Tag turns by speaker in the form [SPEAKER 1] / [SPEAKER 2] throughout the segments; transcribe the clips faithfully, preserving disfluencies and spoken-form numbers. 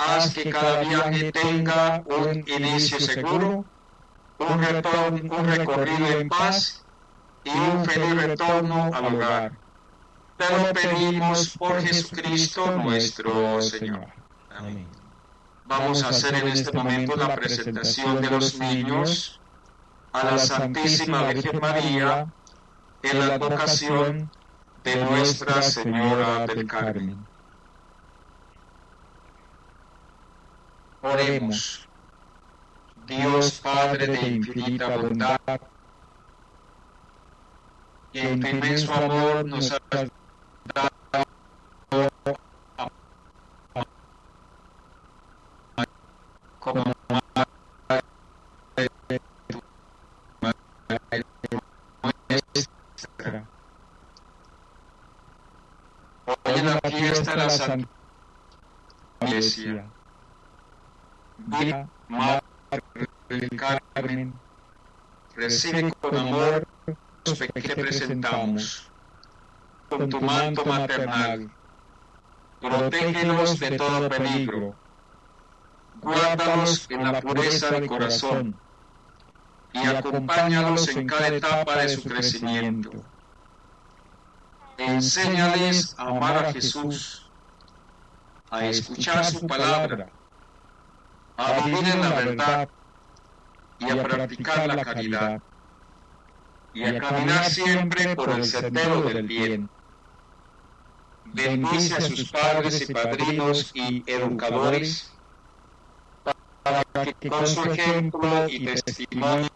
[SPEAKER 1] haz que cada viaje tenga un inicio seguro, un, retorno, un recorrido en paz y un feliz retorno al hogar. Te lo pedimos por Jesucristo nuestro Señor. Amén. Vamos a hacer en este momento la presentación de los niños a la Santísima Virgen María en la advocación de Nuestra Señora del Carmen. Oremos. Dios Padre de infinita bondad, que en tu inmenso amor nos has dado como madre de tu madre nuestra. Hoy en la fiesta de la Santa Iglesia, Virgen Madre del Carmen, recibe con amor los que te presentamos, con tu manto maternal, protégelos de todo peligro, guárdalos en la pureza del corazón y acompáñalos en cada etapa de su crecimiento. Enséñales a amar a Jesús, a escuchar su palabra, a vivir en la verdad y a practicar la caridad, y a caminar siempre por el sendero del bien. Bendice a sus padres y padrinos y educadores, para que con su ejemplo y testimonio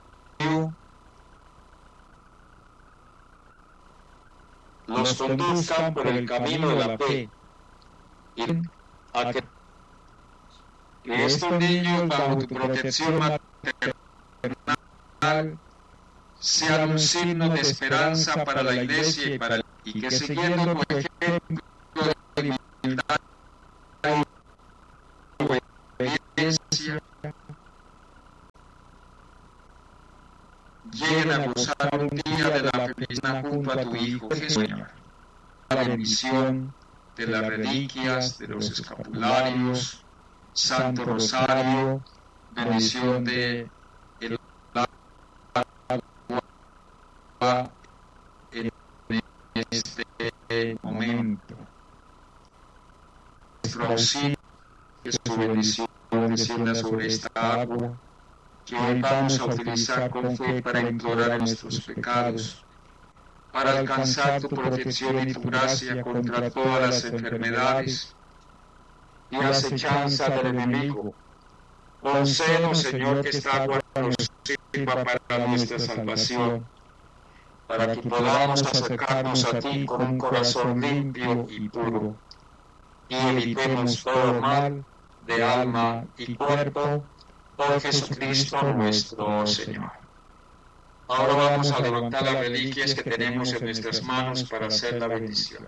[SPEAKER 1] los conduzcan por el camino de la fe, y a que, que estos niños, bajo tu protección maternal, sean un signo de esperanza para la Iglesia y para el, y que siguiendo tu ejemplo de humildad y obediencia, lleguen a gozar un día de la felicidad junto a tu Hijo Jesús. La bendición de las reliquias, de los escapularios, Santo Rosario, bendición de el agua en este momento. Nuestro auxilio, que su bendición descienda sobre esta agua, que hoy vamos a utilizar con fe para implorar nuestros pecados, para alcanzar tu protección y tu gracia contra todas las enfermedades y acechanza del enemigo. Concédenos, Señor, que esta agua nos sirva para nuestra salvación, para que podamos acercarnos a ti con un corazón limpio y puro, y evitemos todo mal de alma y cuerpo, por Jesucristo nuestro Señor. Ahora vamos a levantar las reliquias que tenemos en nuestras manos para hacer la bendición.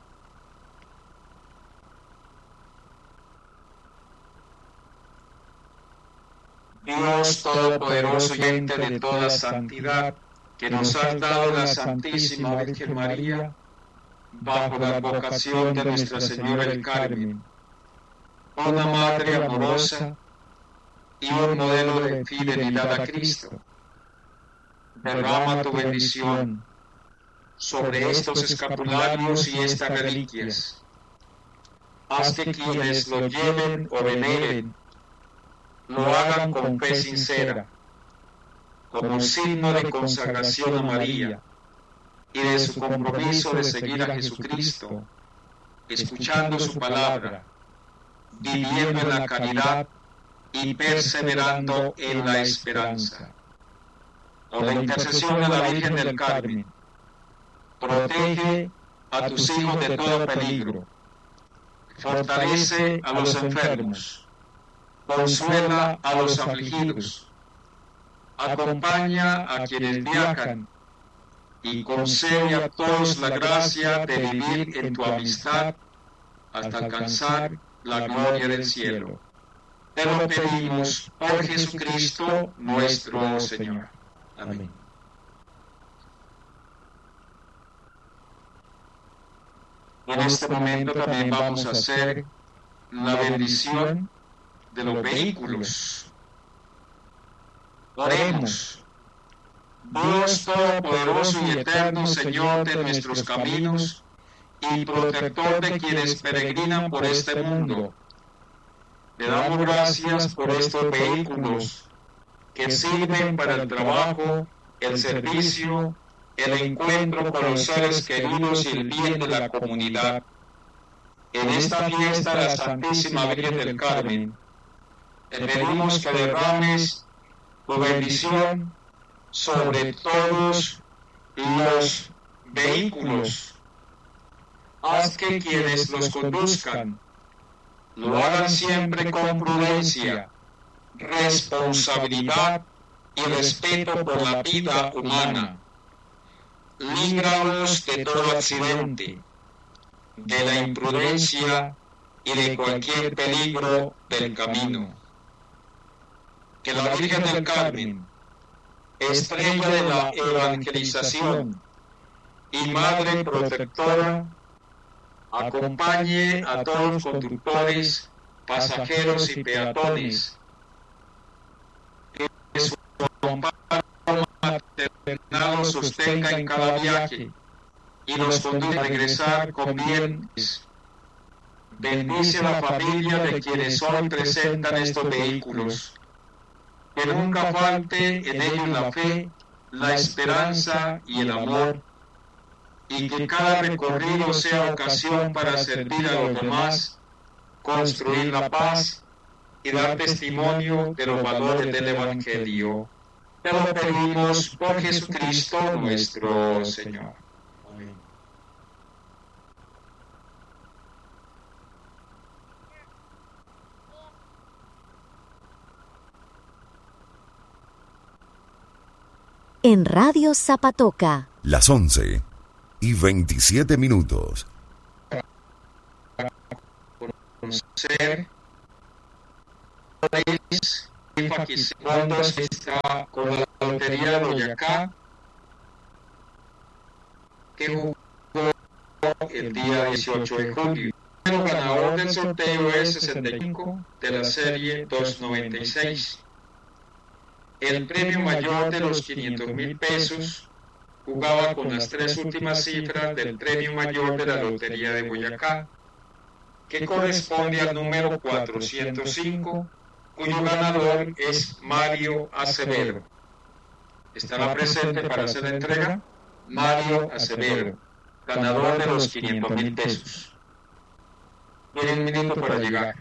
[SPEAKER 1] Dios Todopoderoso y ente de toda santidad, que nos has dado la Santísima Virgen María, bajo la advocación de Nuestra Señora del Carmen, una madre amorosa y un modelo de fidelidad a Cristo, derrama tu bendición sobre estos escapularios y estas reliquias. Haz que quienes lo lleven o veneren lo hagan con fe sincera, como signo de consagración a María y de su compromiso de seguir a Jesucristo, escuchando su palabra, viviendo en la caridad y perseverando en la esperanza. Por la intercesión de la Virgen del Carmen, protege a tus hijos de todo peligro, fortalece a los enfermos, consuela a los afligidos, acompaña a quienes viajan y concede a todos la gracia de vivir en tu amistad hasta alcanzar la gloria del cielo. Te lo pedimos por Jesucristo nuestro Señor. Amén. En este momento también vamos a hacer la bendición de los vehículos. Oremos. Dios Todopoderoso y Eterno, Señor de nuestros caminos y protector de quienes peregrinan por este mundo, le damos gracias por estos vehículos que sirven para el trabajo, el servicio, el encuentro con los seres queridos y el bien de la comunidad. En esta fiesta de la Santísima Virgen del Carmen, te pedimos que derrames tu bendición sobre todos los vehículos. Haz que quienes los conduzcan lo hagan siempre con prudencia, responsabilidad y respeto por la vida humana. Líbralos de todo accidente, de la imprudencia y de cualquier peligro del camino. Que la Virgen del Carmen, estrella de la evangelización y madre protectora, acompañe a todos los conductores, pasajeros y peatones, que su amparo maternal los sostenga en cada viaje y los conduzca a regresar con bien. Bendice a la familia de quienes hoy presentan estos vehículos. Que nunca falte en ellos la fe, la esperanza y el amor, y que cada recorrido sea ocasión para servir a los demás, construir la paz y dar testimonio de los valores del Evangelio. Te lo pedimos por Jesucristo nuestro Señor. Amén.
[SPEAKER 2] En Radio Zapatoca.
[SPEAKER 3] Las once y veintisiete minutos.
[SPEAKER 1] Conocer cuando se está con la Lotería de Boyacá, que jugó el día dieciocho de julio. El ganador del sorteo es sesenta y cinco de la serie doscientos noventa y seis. El premio mayor de los quinientos mil pesos jugaba con las tres últimas cifras del premio mayor de la Lotería de Boyacá, que corresponde al número cuatrocientos cinco, cuyo ganador es Mario Acevedo. ¿Estará presente para hacer la entrega? Mario Acevedo, ganador de los quinientos mil pesos. Tiene un minuto para llegar.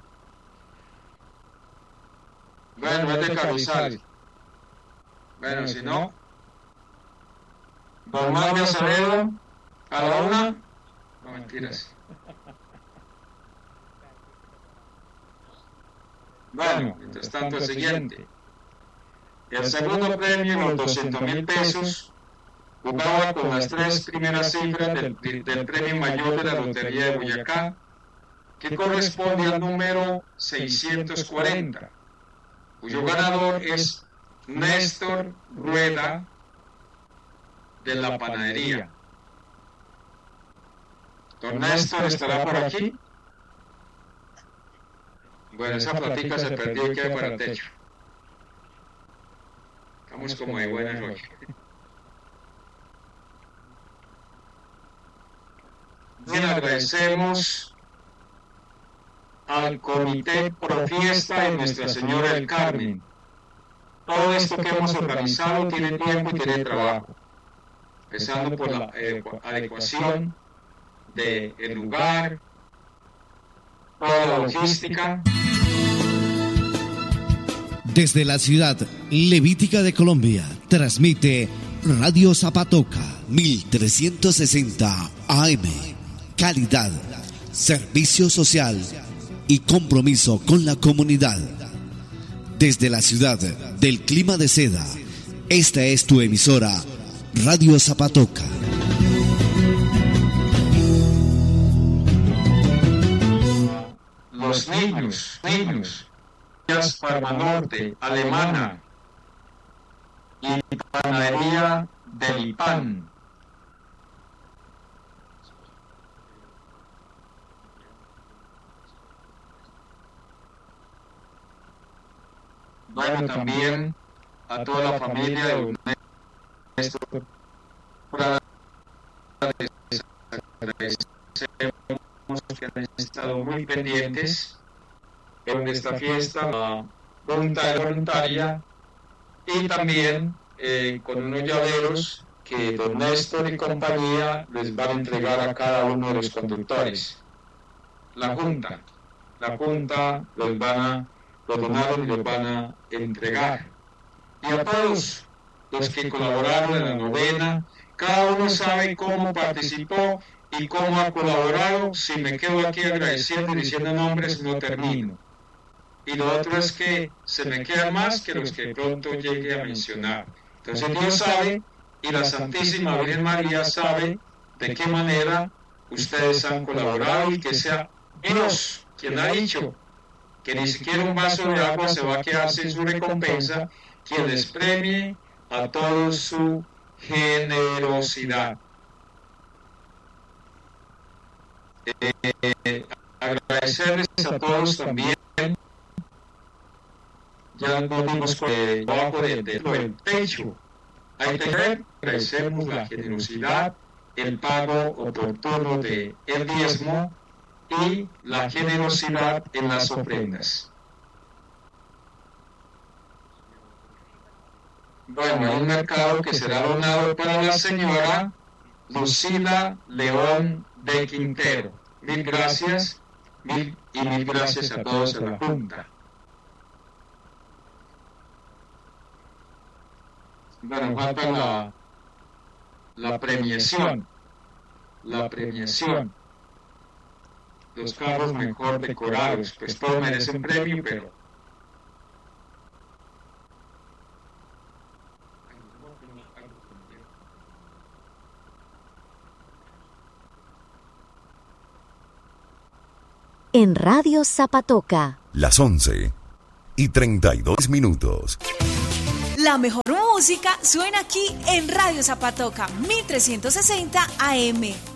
[SPEAKER 1] Bueno, es de Carrizal. Bueno, si no, don Mario Acevedo, a la una, no mentiras. Bueno, mientras tanto el siguiente. El segundo premio, los doscientos mil pesos, jugaba con las tres primeras cifras del, del premio mayor de la Lotería de Boyacá, que corresponde al número seiscientos cuarenta, cuyo ganador es Néstor Rueda de la Panadería. Don Néstor, ¿estará por aquí? Bueno, esa platica se perdió y queda para el techo. Estamos como de buena rollo. Bien, agradecemos al Comité Pro Fiesta de Nuestra Señora del Carmen. Todo esto que hemos organizado tiene tiempo y tiene trabajo, empezando por la adecuación del lugar, toda la logística.
[SPEAKER 4] Desde la ciudad levítica de Colombia, transmite Radio Zapatoca mil trescientos sesenta A M. Calidad, servicio social y compromiso con la comunidad. Desde la ciudad del clima de seda, esta es tu emisora, Radio Zapatoca.
[SPEAKER 1] Los niños, niños, Parma Norte, Alemana y Panadería del I P A N. Bueno, también a toda la familia de Néstor Prada, les agradecemos que han estado muy pendientes en esta fiesta voluntaria, voluntaria y también eh, con unos llaveros que don Néstor y compañía les van a entregar a cada uno de los conductores. La Junta, la Junta los van a, los donaron y los van a entregar. Y a todos los que colaboraron en la novena, cada uno sabe cómo participó y cómo ha colaborado. Si me quedo aquí agradeciendo y diciendo nombres, no termino. Y lo otro es que se me quedan más que los que pronto llegue a mencionar. Entonces Dios sabe y la Santísima Virgen María sabe de qué manera ustedes han colaborado y que sea Dios quien ha dicho que ni siquiera un vaso de agua se va a quedar sin su recompensa, quien les premie a todos su generosidad. Eh, eh, agradecerles a todos también. Ya nos dimos que debajo del de, de, techo hay que ver, agradecemos la generosidad, el pago oportuno del diezmo y la generosidad en las ofrendas. Bueno, hay un mercado que será donado para la señora Lucila León de Quintero. Mil gracias, mil y mil gracias a todos en la Junta. Bueno, falta la, la premiación, la premiación. Los carros mejor decorados, pues todos merecen premio, pero...
[SPEAKER 2] En Radio Zapatoca.
[SPEAKER 3] Las once y treinta y dos minutos.
[SPEAKER 5] La mejor música suena aquí en Radio Zapatoca, mil trescientos sesenta A M.